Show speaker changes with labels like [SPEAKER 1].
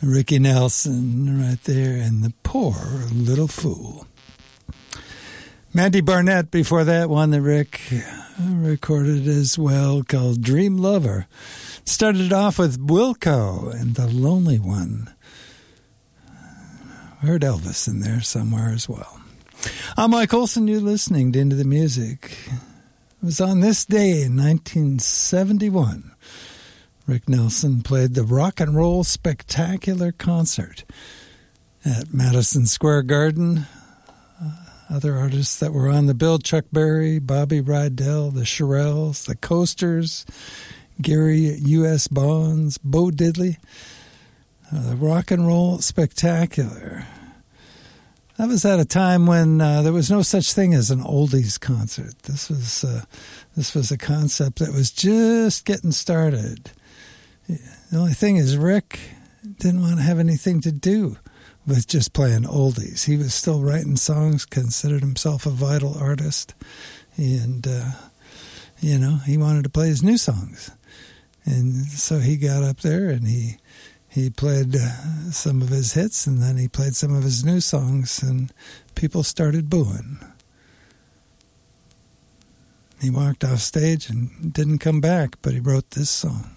[SPEAKER 1] Ricky Nelson right there, and The Poor Little Fool. Mandy Barnett before that, one that Rick recorded as well, called Dream Lover. Started off with Wilco and The Lonely One. I heard Elvis in there somewhere as well. I'm Mike Olson, you're listening to Into the Music. It was on this day in 1971. Rick Nelson played the Rock and Roll Spectacular Concert at Madison Square Garden. Other artists that were on the bill, Chuck Berry, Bobby Rydell, the Shirelles, the Coasters, Gary U.S. Bonds, Bo Diddley. The Rock and Roll Spectacular. That was at a time when there was no such thing as an oldies concert. This was a concept that was just getting started. The only thing is Rick didn't want to have anything to do with just playing oldies. He was still writing songs, considered himself a vital artist, and, he wanted to play his new songs. And so he got up there and he played some of his hits, and then he played some of his new songs, and people started booing. He walked off stage and didn't come back, but he wrote this song.